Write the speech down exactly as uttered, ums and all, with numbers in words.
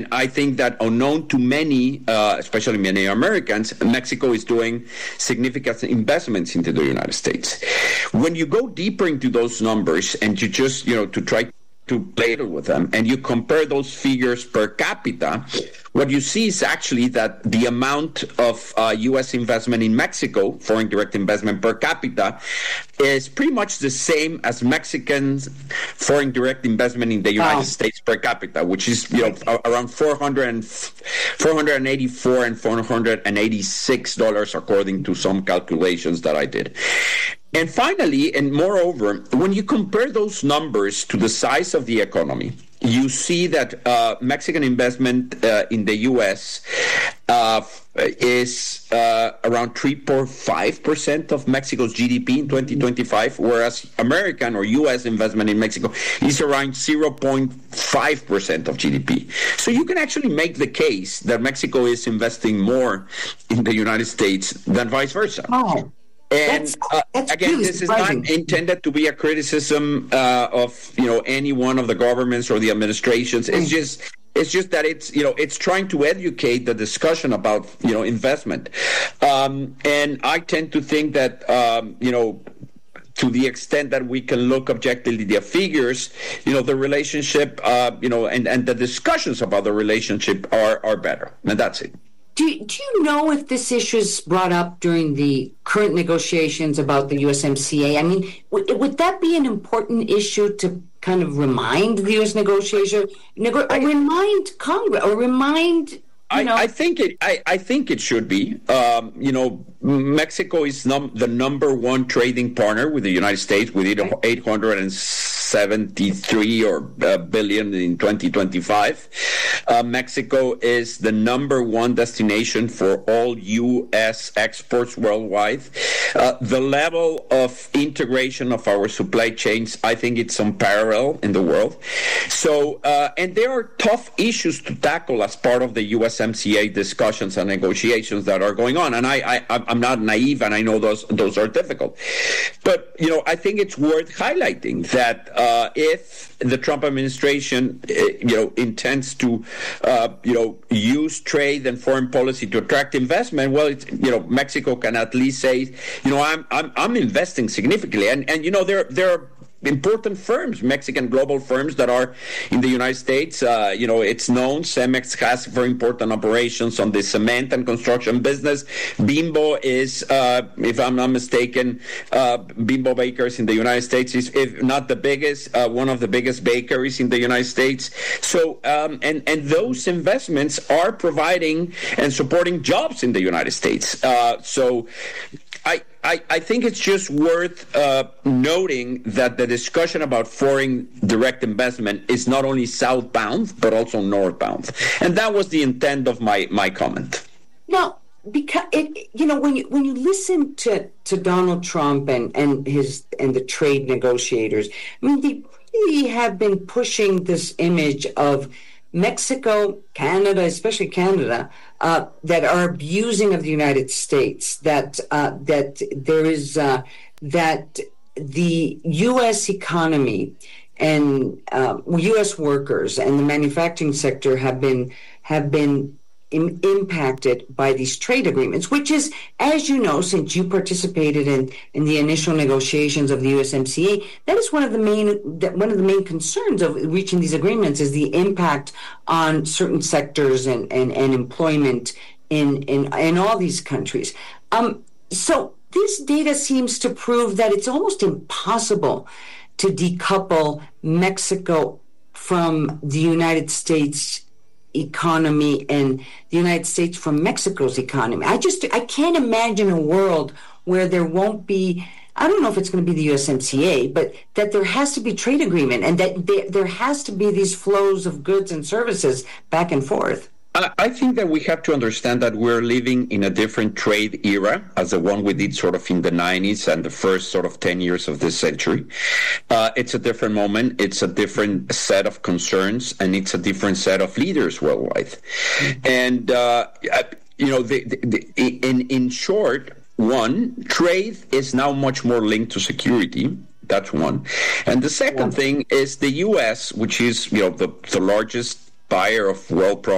I think that unknown to many, uh, especially many Americans, Mexico is doing significant investments into the United States. When you go deeper into those numbers and you just, you know, to try to play with them, and you compare those figures per capita, what you see is actually that the amount of uh, U S investment in Mexico, foreign direct investment per capita, is pretty much the same as Mexican foreign direct investment in the United wow. States per capita, which is, you know, around four hundred, four hundred eighty-four and four hundred eighty-six dollars, according to some calculations that I did. And finally, and moreover, when you compare those numbers to the size of the economy, you see that uh, Mexican investment uh, in the U S uh, is uh, around three point five percent of Mexico's G D P in twenty twenty-five, whereas American or U S investment in Mexico is around zero point five percent of G D P. So you can actually make the case that Mexico is investing more in the United States than vice versa. Oh. And that's, uh, that's again, really this surprising. is not intended to be a criticism uh, of, you know, any one of the governments or the administrations. It's mm. just it's just that it's, you know, it's trying to educate the discussion about, you know, investment. Um, and I tend to think that, um, you know, to the extent that we can look objectively at the figures, you know, the relationship, uh, you know, and, and the discussions about the relationship are, are better. And that's it. Do, do you know if this issue is brought up during the current negotiations about the U S M C A? I mean, w- would that be an important issue to kind of remind the U S negotiator, nego- or remind Congress, or remind, you I, know? I think it. I, I think it should be. Um, you know, Mexico is num- the number one trading partner with the United States, with eight hundred seventy-three or uh, billion in twenty twenty-five. Uh, Mexico is the number one destination for all U S exports worldwide. Uh, the level of integration of our supply chains, I think it's unparalleled in the world. So, uh, and there are tough issues to tackle as part of the U S M C A discussions and negotiations that are going on. And I, I, I'm not naive, and I know those those are difficult. But, you know, I think it's worth highlighting that uh, if the Trump administration, uh, you know, intends to, uh, you know, use trade and foreign policy to attract investment, well, it's, you know, Mexico can at least say, you know, I'm I'm I'm investing significantly, and and you know, there there are important firms, Mexican global firms that are in the United States. Uh, you know, it's known Cemex has very important operations on the cement and construction business. Bimbo is, uh, if I'm not mistaken, uh, Bimbo Bakers in the United States is, if not the biggest, uh, one of the biggest bakeries in the United States. So, um, and, and those investments are providing and supporting jobs in the United States. Uh, so, I, I, I think it's just worth uh, noting that the discussion about foreign direct investment is not only southbound, but also northbound. And that was the intent of my, my comment. Now, because it, you know, when you when you listen to, to Donald Trump and, and his and the trade negotiators, I mean, they really have been pushing this image of Mexico, Canada, especially Canada, uh, that are abusing of the United States. That uh, that there is uh, that the U S economy and uh, U S workers and the manufacturing sector have been have been im- impacted by these trade agreements, which is, as you know, since you participated in, in the initial negotiations of the U S M C A, that is one of the main that one of the main concerns of reaching these agreements is the impact on certain sectors and, and, and employment in, in in all these countries. Um, so this data seems to prove that it's almost impossible to decouple Mexico from the United States economy and the United States from Mexico's economy. I just, I can't imagine a world where there won't be, I don't know if it's going to be the U S M C A, but that there has to be trade agreement and that there, there has to be these flows of goods and services back and forth. I think that we have to understand that we're living in a different trade era as the one we did sort of in the nineties and the first sort of ten years of this century. Uh, it's a different moment. It's a different set of concerns, and it's a different set of leaders worldwide. Mm-hmm. And, uh, you know, the, the, the, in, in short, one, trade is now much more linked to security. That's one. And the second yeah. thing is the U S, which is, you know, the, the largest buyer of world products,